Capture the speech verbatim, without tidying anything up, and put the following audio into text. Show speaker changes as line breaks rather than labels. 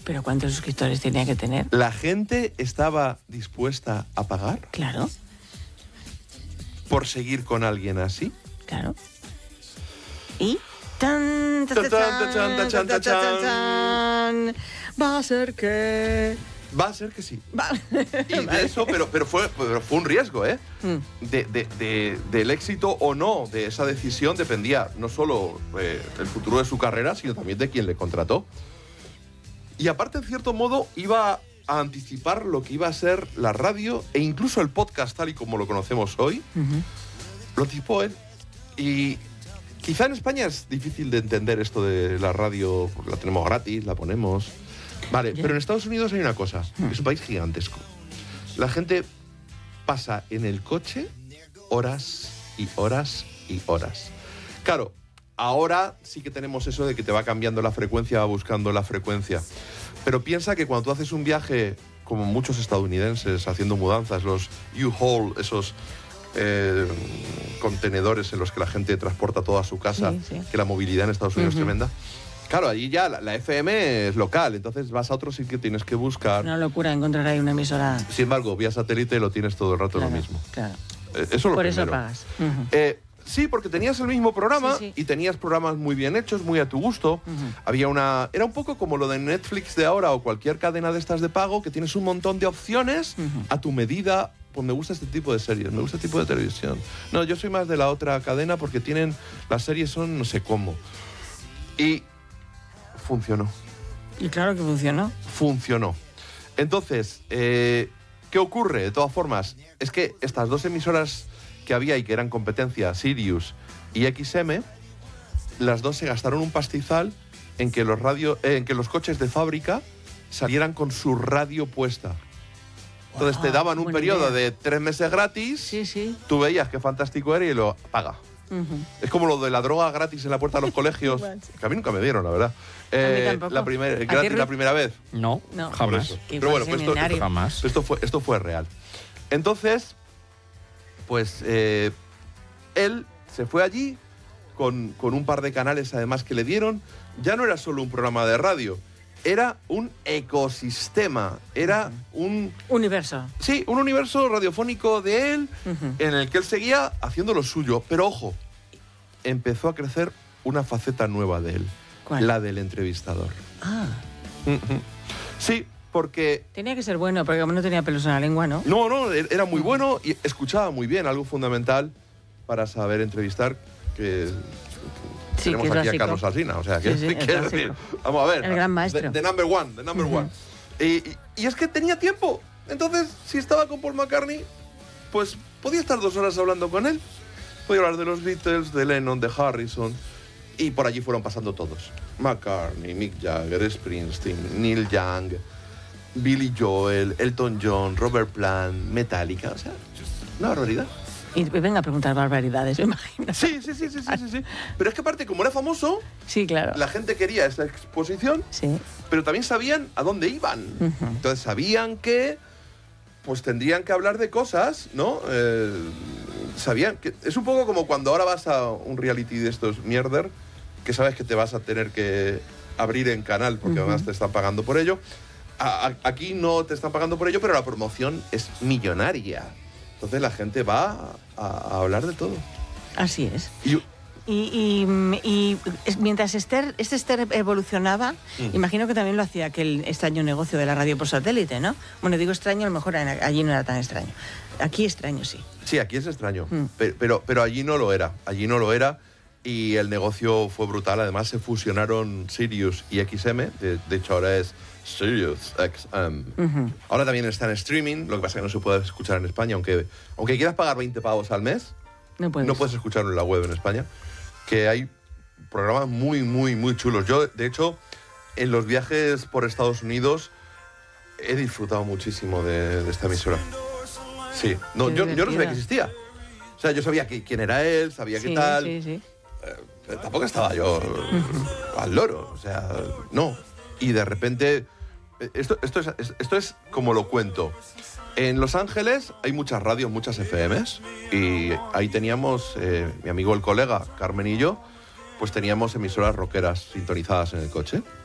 ¿Pero cuántos suscriptores tenía que tener?
¿La gente estaba dispuesta a pagar?
Claro.
¿Por seguir con alguien así?
Claro. ¿Y? Tan, tan, tan, tan, tan, tan, tan. Va a ser que...
Va a ser que sí.
Va.
Y de eso, pero, pero, fue, pero fue un riesgo, ¿eh? Mm. De, de, de, del éxito o no de esa decisión dependía no solo eh, el futuro de su carrera, sino también de quien le contrató. Y aparte, en cierto modo, iba a anticipar lo que iba a ser la radio e incluso el podcast tal y como lo conocemos hoy. Uh-huh. Lo anticipó él. Y quizá en España es difícil de entender esto de la radio, porque la tenemos gratis, la ponemos... Vale, yeah. Pero en Estados Unidos hay una cosa, es un país gigantesco. La gente pasa en el coche horas y horas y horas. Claro, ahora sí que tenemos eso de que te va cambiando la frecuencia, va buscando la frecuencia. Pero piensa que cuando tú haces un viaje, como muchos estadounidenses haciendo mudanzas, los U-Haul, esos eh, contenedores en los que la gente transporta toda su casa, sí, sí. Que la movilidad en Estados Unidos uh-huh. es tremenda. Claro, allí ya la, la F M es local, entonces vas a otro sitio que tienes que buscar.
Una locura encontrar ahí una emisora.
Sin embargo, vía satélite lo tienes todo el rato
claro,
lo mismo.
Claro.
Eh, eso es lo
Por
primero.
eso pagas. Uh-huh.
Eh, sí, porque tenías el mismo programa
sí, sí.
y tenías programas muy bien hechos, muy a tu gusto. Uh-huh. Había una... Era un poco como lo de Netflix de ahora o cualquier cadena de estas de pago, que tienes un montón de opciones uh-huh. a tu medida. Pues me gusta este tipo de series, me gusta este tipo de televisión. No, yo soy más de la otra cadena porque tienen... Las series son no sé cómo. Y... funcionó.
Y claro que funcionó.
Funcionó. Entonces, eh, ¿qué ocurre? De todas formas, es que estas dos emisoras que había y que eran competencia, Sirius y X M, las dos se gastaron un pastizal en que los, radio, eh, en que los coches de fábrica salieran con su radio puesta. Entonces wow, te daban un periodo idea. de tres meses gratis,
sí, sí.
Tú veías qué fantástico era y lo paga. Uh-huh. Es como lo de la droga gratis en la puerta de los colegios, que a mí nunca me dieron, la verdad. Eh, la, primer, gratis, la primera vez.
No,
no.
jamás.
Pero bueno, pues esto, esto,
jamás.
Esto, fue, esto fue real. Entonces, pues eh, él se fue allí con, con un par de canales además que le dieron. Ya no era solo un programa de radio, era un ecosistema, era uh-huh. un...
universo.
Sí, un universo radiofónico de él, uh-huh. en el que él seguía haciendo lo suyo. Pero ojo, empezó a crecer una faceta nueva de él.
¿Cuál?
La del entrevistador.
Ah.
Uh-huh. Sí, porque...
Tenía que ser bueno, porque como no tenía pelos en la lengua, ¿no?
No, no, era muy bueno y escuchaba muy bien, algo fundamental para saber entrevistar, que...
Sí,
tenemos
que
aquí
básico.
a Carlos Alsina, o sea, que,
sí, sí,
que decir, vamos a ver,
el gran maestro,
the, the number one, the number uh-huh. one. Y, y, y es que tenía tiempo, entonces si estaba con Paul McCartney, pues podía estar dos horas hablando con él, podía hablar de los Beatles, de Lennon, de Harrison, y por allí fueron pasando todos, McCartney, Mick Jagger, Springsteen, Neil Young, Billy Joel, Elton John, Robert Plant, Metallica, o sea, una barbaridad.
Y venga a preguntar barbaridades, me imagino.
Sí, sí, sí, sí, sí, sí, sí. Pero es que aparte, como era famoso,
sí, claro.
La gente quería esta exposición,
sí.
Pero también sabían a dónde iban. Uh-huh. Entonces sabían que pues tendrían que hablar de cosas, ¿no? Eh, sabían que... Es un poco como cuando ahora vas a un reality de estos mierder, que sabes que te vas a tener que abrir en canal, porque uh-huh. además te están pagando por ello. A, a, aquí no te están pagando por ello, pero la promoción es millonaria. Entonces la gente va a, a hablar de todo.
Así es.
Y,
y, y, y mientras Esther, este Esther evolucionaba, mm. imagino que también lo hacía aquel extraño negocio de la radio por satélite, ¿no? Bueno, digo extraño, a lo mejor allí no era tan extraño. Aquí extraño, sí.
Sí, aquí es extraño, mm. pero, pero, pero allí no lo era. Allí no lo era y el negocio fue brutal. Además se fusionaron Sirius y X M. De, de hecho ahora es Sirius X M. Uh-huh. Ahora también está en streaming, lo que pasa es que no se puede escuchar en España, aunque, aunque quieras pagar veinte pavos al mes,
no puedes.
no puedes escucharlo en la web en España, que hay programas muy, muy, muy chulos. Yo, de hecho, en los viajes por Estados Unidos he disfrutado muchísimo de, de esta emisora. Sí, no, yo, yo no sabía que existía. O sea, yo sabía que, quién era él, sabía
sí,
qué tal.
Sí, sí.
Eh, tampoco estaba yo uh-huh. al loro, o sea, no. Y de repente, esto, esto, es, esto es como lo cuento. En Los Ángeles hay muchas radios, muchas F Ms, y ahí teníamos, eh, mi amigo el colega, Carmen y yo, pues teníamos emisoras rockeras sintonizadas en el coche.